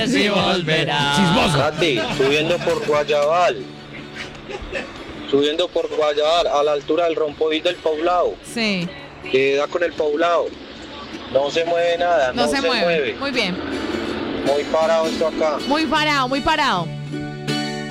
sé si volverá. Chismoso. Katy, subiendo por Guayabal. Subiendo por Guayabal, a la altura del Rompoví del Poblado. Sí. Que da con el Poblado. No se mueve nada, No se mueve. Muy bien. Muy parado esto acá. Muy parado, muy parado.